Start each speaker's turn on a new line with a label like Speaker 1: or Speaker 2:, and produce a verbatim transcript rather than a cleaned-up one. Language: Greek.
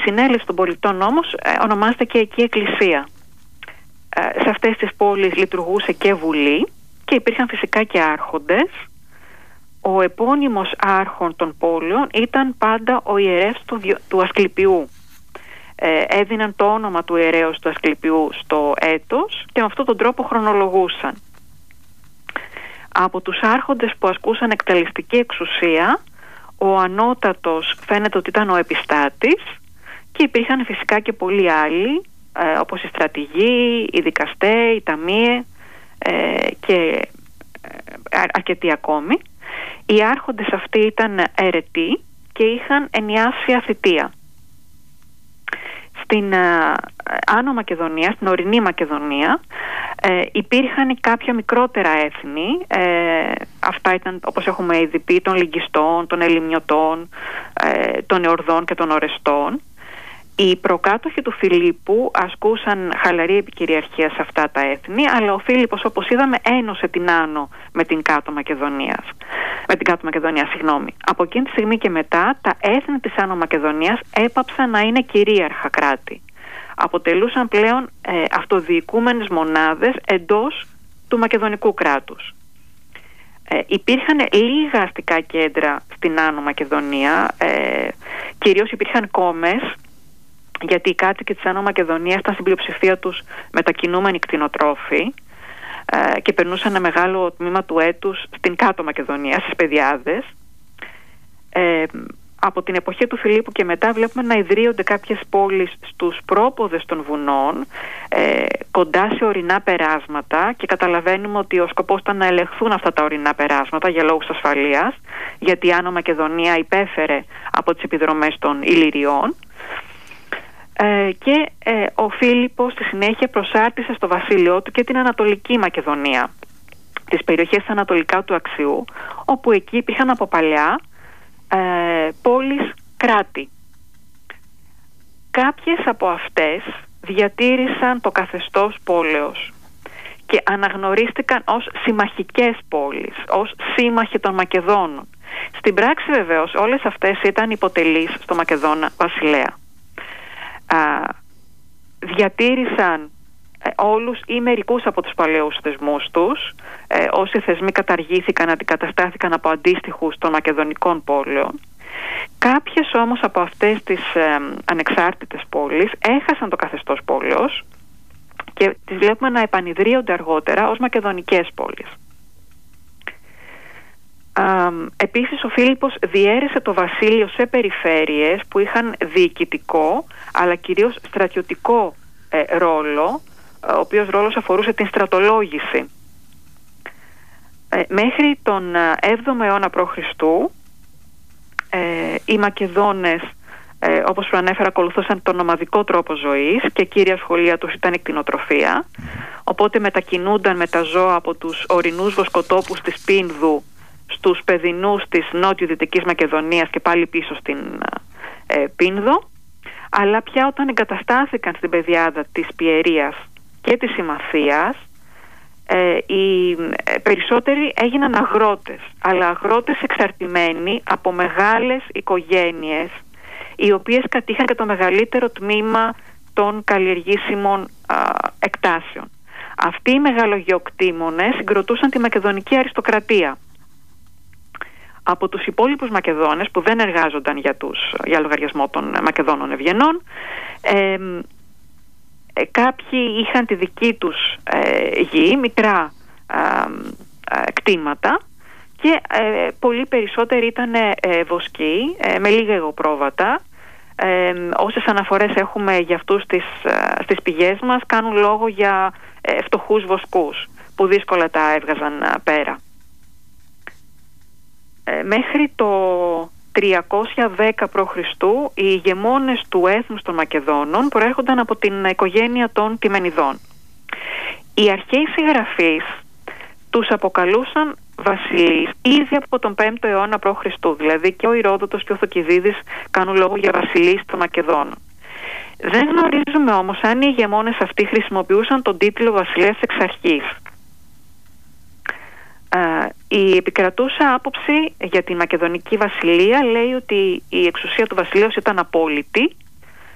Speaker 1: συνέλευση των πολιτών όμως ε, ονομάζεται και εκεί εκκλησία. Ε, σε αυτές τις πόλεις λειτουργούσε και βουλή και υπήρχαν φυσικά και άρχοντες. Ο επώνυμος άρχον των πόλεων ήταν πάντα ο ιερεύς του, του Ασκληπιού. Ε, έδιναν το όνομα του ιερέως του Ασκληπιού στο έτος και με αυτόν τον τρόπο χρονολογούσαν. Από τους άρχοντες που ασκούσαν εκτελεστική εξουσία, ο ανώτατος φαίνεται ότι ήταν ο επιστάτης και υπήρχαν φυσικά και πολλοί άλλοι, ε, όπως οι στρατηγοί, οι δικαστές, οι ταμείε ε, και ε, αρκετοί ακόμη. Οι άρχοντες αυτοί ήταν αιρετοί και είχαν ενιάσια θητεία. Στην ε, Άνω Μακεδονία, στην ορεινή Μακεδονία, ε, υπήρχαν κάποια μικρότερα έθνη. Ε, αυτά ήταν, όπως έχουμε ήδη πει, των Λυγκιστών, των Ελιμιωτών, ε, των Εορδών και των Ορεστών. Οι προκάτοχοι του Φιλίππου ασκούσαν χαλαρή επικυριαρχία σε αυτά τα έθνη, αλλά ο Φίλιππος, όπως είδαμε, ένωσε την Άνω με την Κάτω Μακεδονίας. Με την Κάτω Μακεδονία, συγγνώμη. Από εκείνη τη στιγμή και μετά, τα έθνη της Άνω Μακεδονίας έπαψαν να είναι κυρίαρχα κράτη. Αποτελούσαν πλέον ε, αυτοδιοικούμενες μονάδες εντός του μακεδονικού κράτους. Ε, υπήρχαν λίγα αστικά κέντρα στην Άνω Μακεδονία, ε, κυρίως υπήρχαν κόμες, γιατί οι κάτοικοι της Άνω Μακεδονίας ήταν στην πλειοψηφία τους μετακινούμενοι κτηνοτρόφοι ε, και περνούσαν ένα μεγάλο τμήμα του έτους στην Κάτω Μακεδονία, στις Πεδιάδες. Ε, από την εποχή του Φιλίππου και μετά βλέπουμε να ιδρύονται κάποιες πόλεις στους πρόποδες των βουνών, ε, κοντά σε ορεινά περάσματα, και καταλαβαίνουμε ότι ο σκοπός ήταν να ελεγχθούν αυτά τα ορεινά περάσματα για λόγους ασφαλείας, γιατί η Άνω Μακεδονία υπέφερε από τις επιδρομές των Ηλυριών. Ε, και ε, ο Φίλιππος στη συνέχεια προσάρτησε στο βασίλειό του και την Ανατολική Μακεδονία, τις περιοχές ανατολικά του Αξιού, όπου εκεί υπήρχαν από παλιά ε, πόλεις κράτη. Κάποιες από αυτές διατήρησαν το καθεστώς πόλεως και αναγνωρίστηκαν ως συμμαχικές πόλεις, ως σύμμαχοι των Μακεδόνων. Στην πράξη βεβαίως όλες αυτές ήταν υποτελείς στο Μακεδόνα βασιλέα. Α, διατήρησαν ε, όλους ή μερικούς από τους παλαιούς θεσμούς τους. Ε, όσοι θεσμοί καταργήθηκαν, αντικαταστάθηκαν από αντίστοιχους των μακεδονικών πόλεων. Κάποιες όμως από αυτές τις ε, ανεξάρτητες πόλεις έχασαν το καθεστώς πόλεως και τις βλέπουμε να επανιδρύονται αργότερα ως μακεδονικές πόλεις. Uh, επίσης ο Φίλιππος διέρεσε το βασίλειο σε περιφέρειες που είχαν διοικητικό αλλά κυρίως στρατιωτικό ε, ρόλο, ο οποίος ρόλος αφορούσε την στρατολόγηση. Ε, μέχρι τον έβδομο αιώνα π.Χ. Ε, οι Μακεδόνες, ε, όπως προανέφερα, ακολουθούσαν τον νομαδικό τρόπο ζωής και κύρια σχολεία τους ήταν η κτηνοτροφία, οπότε μετακινούνταν με τα ζώα από τους ορεινούς βοσκοτόπους της Πίνδου στους παιδινούς της νότιο-δυτικής Μακεδονίας και πάλι πίσω στην ε, Πίνδο, αλλά πια όταν εγκαταστάθηκαν στην πεδιάδα της Πιερίας και της Συμμαθίας, ε, οι ε, περισσότεροι έγιναν αγρότες, αλλά αγρότες εξαρτημένοι από μεγάλες οικογένειες, οι οποίες κατήχαν και το μεγαλύτερο τμήμα των καλλιεργήσιμων α, εκτάσεων. Αυτοί οι μεγαλογεωκτήμονες συγκροτούσαν τη μακεδονική αριστοκρατία. Από τους υπόλοιπους Μακεδόνες που δεν εργάζονταν για, τους, για λογαριασμό των Μακεδόνων ευγενών, ε, ε, κάποιοι είχαν τη δική τους ε, γη, μικρά ε, ε, κτήματα, και ε, πολύ περισσότεροι ήταν ε, βοσκοί, ε, με λίγα εγωπρόβατα. Ε, όσες αναφορές έχουμε για αυτούς στις, ε, στις πηγές μας κάνουν λόγο για ε, φτωχούς βοσκούς που δύσκολα τα έβγαζαν ε, πέρα. Ε, μέχρι το τριακόσια δέκα π.Χ. οι ηγεμόνες του έθνους των Μακεδόνων προέρχονταν από την οικογένεια των Τιμενιδών. Οι αρχαίοι συγγραφείς τους αποκαλούσαν βασιλείς ήδη από τον πέμπτο αιώνα π.Χ. Δηλαδή και ο Ηρόδοτος και ο Θοκιδίδης κάνουν λόγο για βασιλείς των Μακεδόνων. Δεν γνωρίζουμε όμως αν οι ηγεμόνες αυτοί χρησιμοποιούσαν τον τίτλο βασιλέας εξ αρχής. Uh, η επικρατούσα άποψη για τη Μακεδονική βασιλεία λέει ότι η εξουσία του βασιλέως ήταν απόλυτη